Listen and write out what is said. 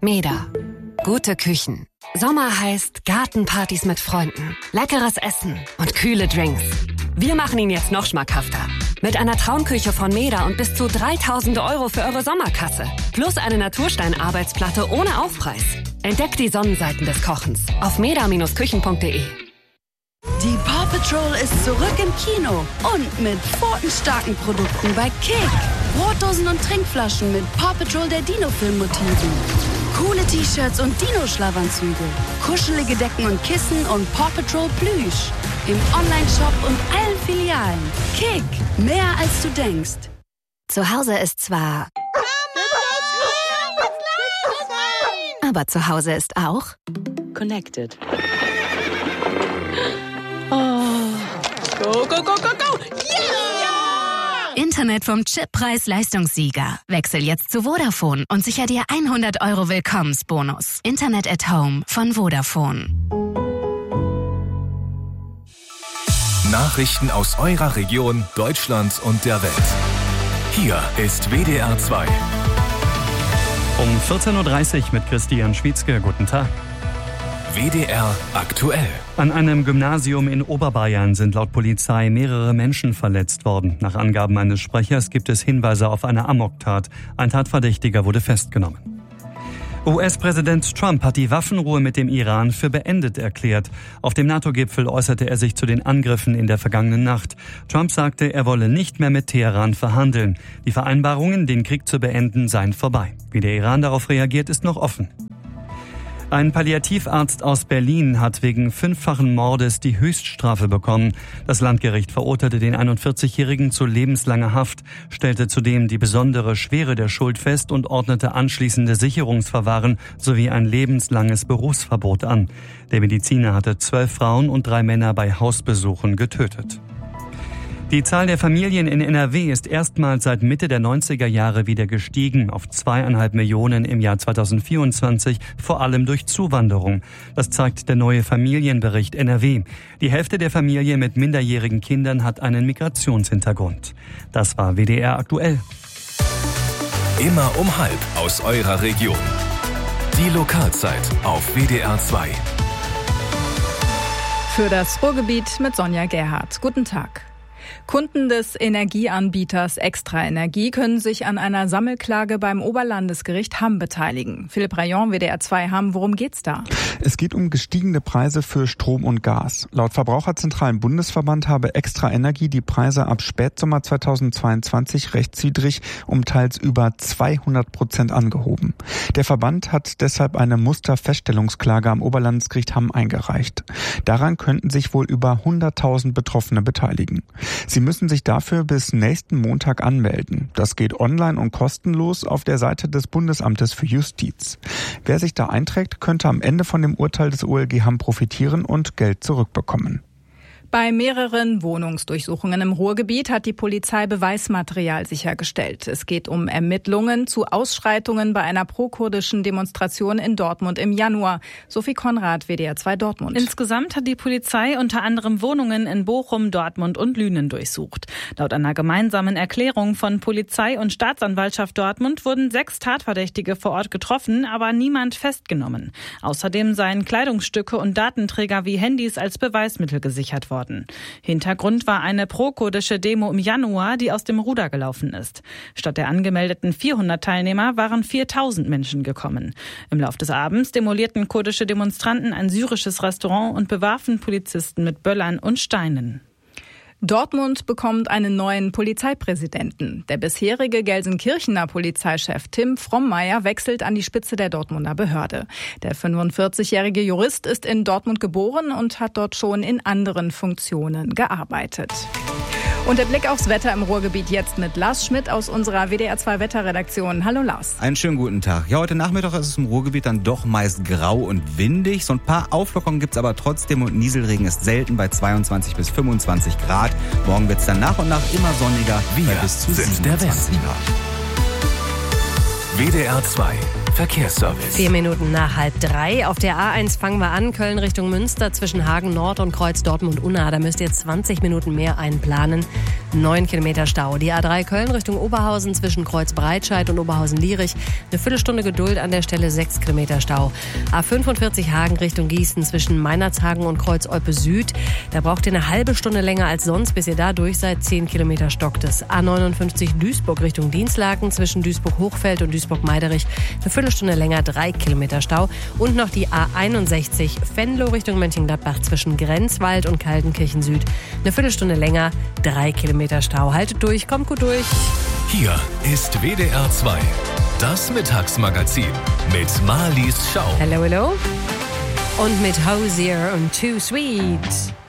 Meda. Gute Küchen. Sommer heißt Gartenpartys mit Freunden, leckeres Essen und kühle Drinks. Wir machen ihn jetzt noch schmackhafter. Mit einer Traumküche von Meda und bis zu 3.000 € für eure Sommerkasse. Plus eine Naturstein-Arbeitsplatte ohne Aufpreis. Entdeckt die Sonnenseiten des Kochens auf meda-küchen.de. Die Paw Patrol ist zurück im Kino und mit pfotenstarken Produkten bei Kick. Brotdosen und Trinkflaschen mit Paw Patrol der Dino-Film-Motiven. Coole T-Shirts und Dino-Schlafanzüge. Kuschelige Decken und Kissen und Paw Patrol Plüsch. Im Online-Shop und allen Filialen. Kick, mehr als du denkst. Zu Hause ist zwar... Aber zu Hause ist auch... Connected. Go, go, go, go, go! Yeah! Internet vom Chip-Preis-Leistungssieger. Wechsel jetzt zu Vodafone und sicher dir 100 € Willkommensbonus. Internet at Home von Vodafone. Nachrichten aus eurer Region, Deutschland und der Welt. Hier ist WDR 2. Um 14.30 Uhr mit Christian Schwietzke. Guten Tag. WDR aktuell. An einem Gymnasium in Oberbayern sind laut Polizei mehrere Menschen verletzt worden. Nach Angaben eines Sprechers gibt es Hinweise auf eine Amoktat. Ein Tatverdächtiger wurde festgenommen. US-Präsident Trump hat die Waffenruhe mit dem Iran für beendet erklärt. Auf dem NATO-Gipfel äußerte er sich zu den Angriffen in der vergangenen Nacht. Trump sagte, er wolle nicht mehr mit Teheran verhandeln. Die Vereinbarungen, den Krieg zu beenden, seien vorbei. Wie der Iran darauf reagiert, ist noch offen. Ein Palliativarzt aus Berlin hat wegen 5-fachen Mordes die Höchststrafe bekommen. Das Landgericht verurteilte den 41-Jährigen zu lebenslanger Haft, stellte zudem die besondere Schwere der Schuld fest und ordnete anschließende Sicherungsverwahren sowie ein lebenslanges Berufsverbot an. Der Mediziner hatte 12 Frauen und 3 Männer bei Hausbesuchen getötet. Die Zahl der Familien in NRW ist erstmals seit Mitte der 90er Jahre wieder gestiegen auf 2,5 Millionen im Jahr 2024, vor allem durch Zuwanderung. Das zeigt der neue Familienbericht NRW. Die Hälfte der Familien mit minderjährigen Kindern hat einen Migrationshintergrund. Das war WDR aktuell. Immer um 12:30 aus eurer Region. Die Lokalzeit auf WDR 2. Für das Ruhrgebiet mit Sonja Gerhardt. Guten Tag. Kunden des Energieanbieters Extra Energie können sich an einer Sammelklage beim Oberlandesgericht Hamm beteiligen. Philipp Rayon, WDR 2 Hamm, worum geht's da? Es geht um gestiegene Preise für Strom und Gas. Laut Verbraucherzentralen Bundesverband habe Extra Energie die Preise ab Spätsommer 2022 rechtswidrig um teils über 200% angehoben. Der Verband hat deshalb eine Musterfeststellungsklage am Oberlandesgericht Hamm eingereicht. Daran könnten sich wohl über 100.000 Betroffene beteiligen. Sie müssen sich dafür bis nächsten Montag anmelden. Das geht online und kostenlos auf der Seite des Bundesamtes für Justiz. Wer sich da einträgt, könnte am Ende von dem Urteil des OLG Hamm profitieren und Geld zurückbekommen. Bei mehreren Wohnungsdurchsuchungen im Ruhrgebiet hat die Polizei Beweismaterial sichergestellt. Es geht um Ermittlungen zu Ausschreitungen bei einer prokurdischen Demonstration in Dortmund im Januar. Sophie Konrad, WDR 2 Dortmund. Insgesamt hat die Polizei unter anderem Wohnungen in Bochum, Dortmund und Lünen durchsucht. Laut einer gemeinsamen Erklärung von Polizei und Staatsanwaltschaft Dortmund wurden 6 Tatverdächtige vor Ort getroffen, aber niemand festgenommen. Außerdem seien Kleidungsstücke und Datenträger wie Handys als Beweismittel gesichert worden. Hintergrund war eine prokurdische Demo im Januar, die aus dem Ruder gelaufen ist. Statt der angemeldeten 400 Teilnehmer waren 4.000 Menschen gekommen. Im Lauf des Abends demolierten kurdische Demonstranten ein syrisches Restaurant und bewarfen Polizisten mit Böllern und Steinen. Dortmund bekommt einen neuen Polizeipräsidenten. Der bisherige Gelsenkirchener Polizeichef Tim Frommeier wechselt an die Spitze der Dortmunder Behörde. Der 45-jährige Jurist ist in Dortmund geboren und hat dort schon in anderen Funktionen gearbeitet. Und der Blick aufs Wetter im Ruhrgebiet jetzt mit Lars Schmidt aus unserer WDR 2 Wetterredaktion. Hallo Lars. Einen schönen guten Tag. Ja, heute Nachmittag ist es im Ruhrgebiet dann doch meist grau und windig. So ein paar Auflockerungen gibt's aber trotzdem und Nieselregen ist selten bei 22 bis 25 Grad. Morgen wird's dann nach und nach immer sonniger. Wir bis zu sind der Westen. WDR 2 Verkehrsservice. 4 Minuten nach 2:30. Auf der A1 fangen wir an. Köln Richtung Münster zwischen Hagen Nord und Kreuz Dortmund-Unna. Da müsst ihr 20 Minuten mehr einplanen. 9 Kilometer Stau. Die A3 Köln Richtung Oberhausen zwischen Kreuzbreitscheid und Oberhausen-Lierich. Eine Viertelstunde Geduld an der Stelle, 6 Kilometer Stau. A45 Hagen Richtung Gießen zwischen Meinerzhagen und Kreuz-Olpe Süd. Da braucht ihr eine halbe Stunde länger als sonst, bis ihr da durch seid. 10 Kilometer stockt es. A59 Duisburg Richtung Dienstlaken zwischen Duisburg-Hochfeld und Duisburg-Meiderich. Eine Viertelstunde länger, 3 Kilometer Stau. Und noch die A61 Venlo Richtung Mönchengladbach zwischen Grenzwald und Kaltenkirchen Süd. Eine Viertelstunde länger, 3 Kilometer Stau. Haltet durch, kommt gut durch. Hier ist WDR 2, das Mittagsmagazin mit Marlies Schau. Hello, hello. Und mit Hosier und Too Sweet.